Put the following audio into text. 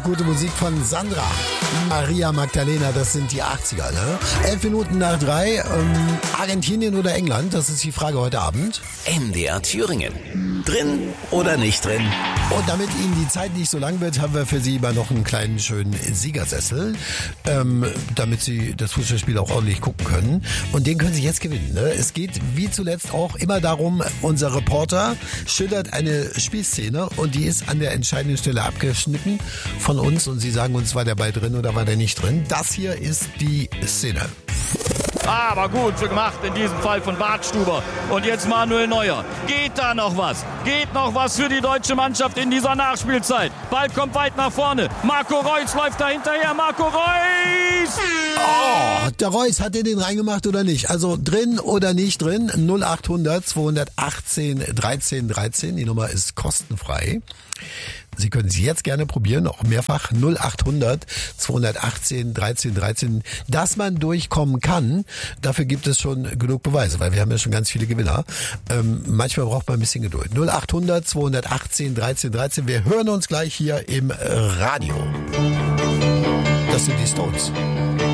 gute Musik von Sandra. Maria Magdalena, das sind die 80er, ne? 11 Minuten nach 3, Argentinien oder England, das ist die Frage heute Abend. MDR Thüringen. Drin oder nicht drin? Und damit Ihnen die Zeit nicht so lang wird, haben wir für Sie immer noch einen kleinen schönen Siegersessel, damit Sie das Fußballspiel auch ordentlich gucken können. Und den können Sie jetzt gewinnen, ne? Es geht wie zuletzt auch immer darum, unser Reporter schildert eine Spielszene und die ist an der entscheidenden Stelle abgeschnitten von uns und Sie sagen uns, war der Ball drin oder war der nicht drin. Das hier ist die Szene. Aber gut gemacht in diesem Fall von Bartstuber. Und jetzt Manuel Neuer. Geht da noch was? Geht noch was für die deutsche Mannschaft in dieser Nachspielzeit? Ball kommt weit nach vorne. Marco Reus läuft da hinterher. Marco Reus! Oh, der Reus, hat er den reingemacht oder nicht? Also drin oder nicht drin? 0800 218 13 13. Die Nummer ist kostenfrei. Sie können sie jetzt gerne probieren, auch mehrfach 0800 218 13 13. Dass man durchkommen kann, dafür gibt es schon genug Beweise, weil wir haben ja schon ganz viele Gewinner. Manchmal braucht man ein bisschen Geduld. 0800 218 13 13. Wir hören uns gleich hier im Radio. Das sind die Stones.